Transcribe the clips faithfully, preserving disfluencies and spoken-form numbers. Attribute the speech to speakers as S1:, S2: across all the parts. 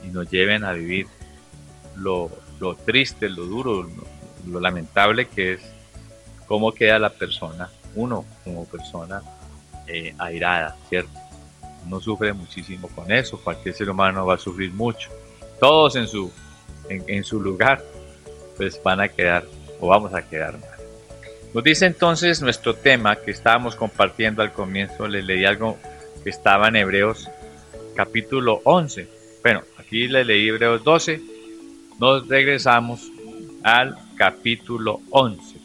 S1: y nos lleven a vivir lo, lo triste, lo duro, lo, lo lamentable que es cómo queda la persona, uno como persona eh, airada, ¿cierto? Uno sufre muchísimo con eso, cualquier ser humano va a sufrir mucho. Todos en su, en, en su lugar, pues van a quedar, o vamos a quedar mal. Nos dice entonces nuestro tema que estábamos compartiendo al comienzo, les leí algo que estaba en Hebreos capítulo once. Bueno, aquí les leí Hebreos doce, nos regresamos al capítulo once.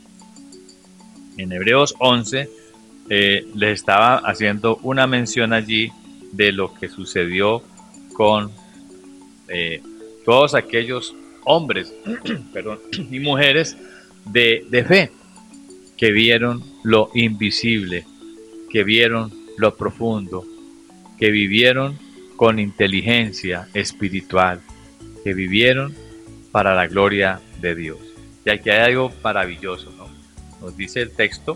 S1: En Hebreos once eh, les estaba haciendo una mención allí de lo que sucedió con eh, todos aquellos hombres perdón, y mujeres de, de fe que vieron lo invisible, que vieron lo profundo, que vivieron con inteligencia espiritual, que vivieron para la gloria de Dios. Y aquí hay algo maravilloso, ¿no? Nos dice el texto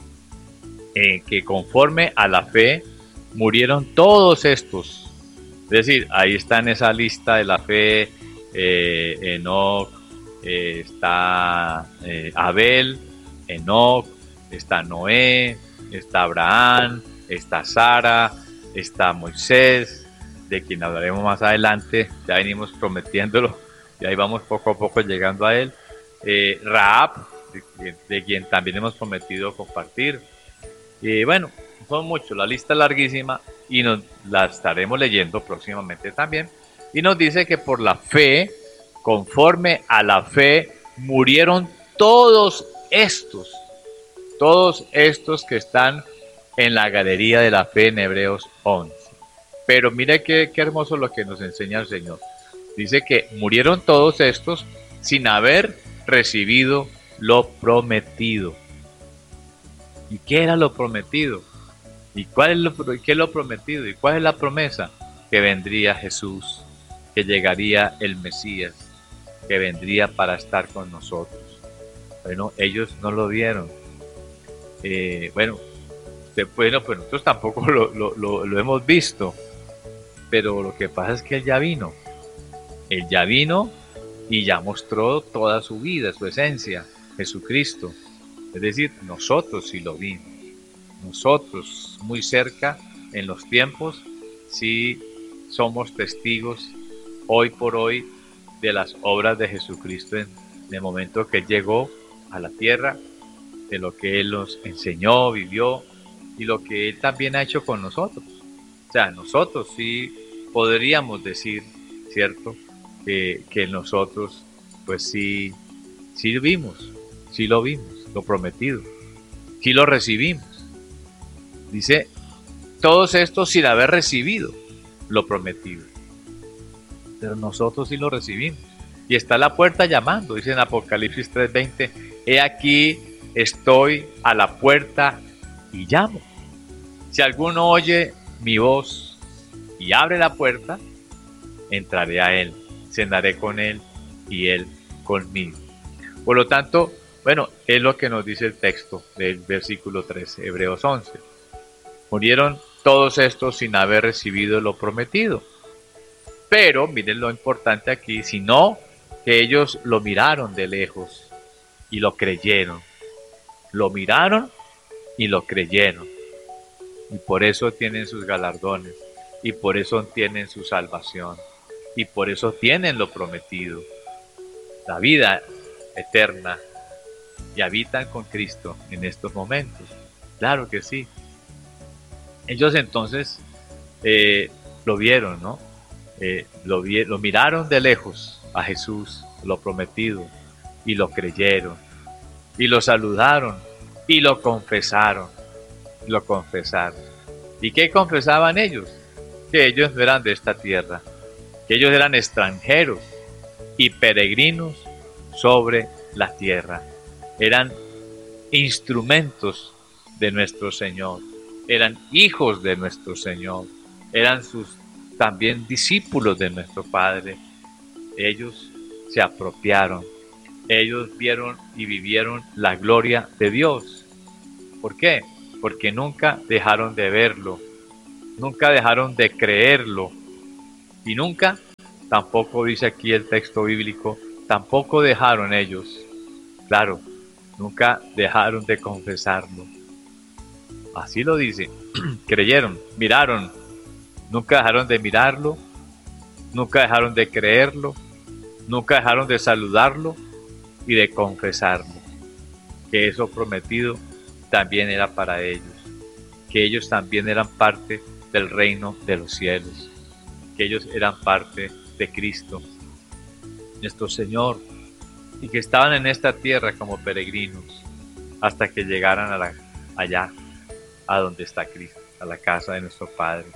S1: eh, que conforme a la fe murieron todos estos. Es decir, ahí está en esa lista de la fe eh, Enoc, eh, está eh, Abel, Enoc, está Noé, está Abraham, está Sara, está Moisés, de quien hablaremos más adelante, ya venimos prometiéndolo, y ahí vamos poco a poco llegando a él. Eh, Rahab, de, de quien también hemos prometido compartir. Y bueno, son muchos, la lista es larguísima y nos la estaremos leyendo próximamente también. Y nos dice que por la fe, conforme a la fe, murieron todos estos, todos estos que están en la galería de la fe en Hebreos once. Pero mire qué, qué hermoso lo que nos enseña el Señor. Dice que murieron todos estos sin haber recibido lo prometido. ¿Y qué era lo prometido? ¿Y cuál es lo, qué es lo prometido? ¿Y cuál es la promesa? Que vendría Jesús, que llegaría el Mesías, que vendría para estar con nosotros. Bueno, ellos no lo vieron. Eh, bueno, bueno, pues nosotros tampoco lo, lo, lo, lo hemos visto. Pero lo que pasa es que Él ya vino. Él ya vino y ya mostró toda su vida, su esencia, Jesucristo. Es decir, nosotros sí lo vimos. Nosotros, muy cerca, en los tiempos, sí somos testigos hoy por hoy de las obras de Jesucristo en el momento que Él llegó a la tierra, de lo que Él nos enseñó, vivió y lo que Él también ha hecho con nosotros. O sea, nosotros sí podríamos decir, ¿cierto? Que, que nosotros, pues sí, sí lo vimos, sí lo vimos, lo prometido, sí lo recibimos. Dice, todos estos sin haber recibido lo prometido. Pero nosotros sí lo recibimos. Y está la puerta llamando, dice en Apocalipsis tres veinte, he aquí estoy a la puerta y llamo. Si alguno oye mi voz y abre la puerta, entraré a él, cenaré con él y él conmigo. Por lo tanto, bueno, es lo que nos dice el texto del versículo trece, Hebreos once. Murieron todos estos sin haber recibido lo prometido. Pero, miren lo importante aquí, sino que ellos lo miraron de lejos y lo creyeron. Lo miraron y lo creyeron. Y por eso tienen sus galardones. Y por eso tienen su salvación. Y por eso tienen lo prometido. La vida eterna. Y habitan con Cristo en estos momentos. Claro que sí. Ellos entonces eh, lo vieron, ¿no? Eh, lo, vi, lo miraron de lejos a Jesús, lo prometido, y lo creyeron, y lo saludaron, y lo confesaron, lo confesaron. ¿Y qué confesaban ellos? Que ellos no eran de esta tierra, que ellos eran extranjeros y peregrinos sobre la tierra. Eran instrumentos de nuestro Señor, eran hijos de nuestro Señor, eran sus también discípulos de nuestro Padre. Ellos se apropiaron, ellos vieron y vivieron la gloria de Dios. ¿Por qué? Porque nunca dejaron de verlo, nunca dejaron de creerlo y nunca tampoco dice aquí el texto bíblico, tampoco dejaron ellos, claro, nunca dejaron de confesarlo. Así lo dice, creyeron, miraron, nunca dejaron de mirarlo, nunca dejaron de creerlo, nunca dejaron de saludarlo y de confesarlo, que eso prometido también era para ellos, que ellos también eran parte del reino de los cielos, que ellos eran parte de Cristo, nuestro Señor, y que estaban en esta tierra como peregrinos hasta que llegaran a la, allá, a donde está Cristo, a la casa de nuestro Padre.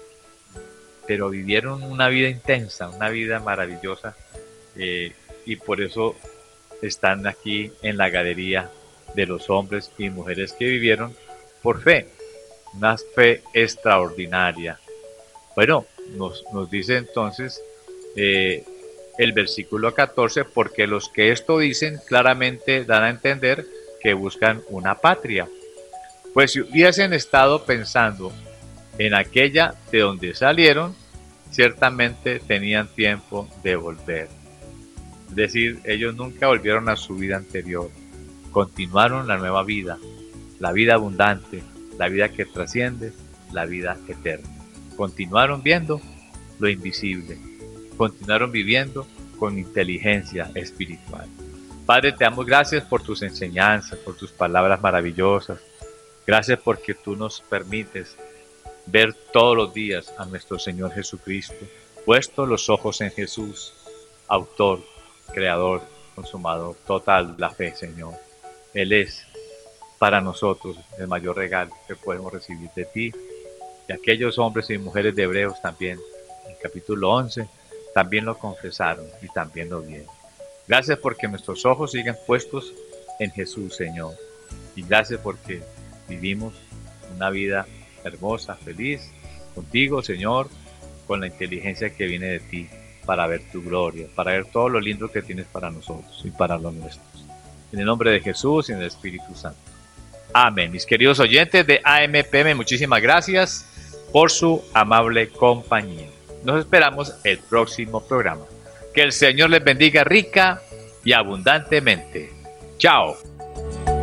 S1: Pero vivieron una vida intensa, una vida maravillosa, eh, y por eso están aquí en la galería de los hombres y mujeres que vivieron por fe, una fe extraordinaria. Bueno, nos, nos dice entonces eh, el versículo catorce, porque los que esto dicen claramente dan a entender que buscan una patria. Pues si hubiesen estado pensando en aquella de donde salieron, ciertamente tenían tiempo de volver. Es decir, ellos nunca volvieron a su vida anterior, continuaron la nueva vida, la vida abundante, la vida que trasciende, la vida eterna. Continuaron viendo lo invisible, continuaron viviendo con inteligencia espiritual. Padre, te damos gracias por tus enseñanzas, por tus palabras maravillosas. Gracias porque tú nos permites ver todos los días a nuestro Señor Jesucristo, puestos los ojos en Jesús, autor, creador, consumador total de la fe, Señor. Él es para nosotros el mayor regalo que podemos recibir de ti. Y aquellos hombres y mujeres de Hebreos también, en capítulo once, también lo confesaron y también lo vieron. Gracias porque nuestros ojos siguen puestos en Jesús, Señor. Y gracias porque vivimos una vida hermosa, feliz, contigo, Señor, con la inteligencia que viene de ti, para ver tu gloria, para ver todo lo lindo que tienes para nosotros y para los nuestros. En el nombre de Jesús y en el Espíritu Santo. Amén. Mis queridos oyentes de A M P M, muchísimas gracias por su amable compañía. Nos esperamos el próximo programa. Que el Señor les bendiga rica y abundantemente. Chao.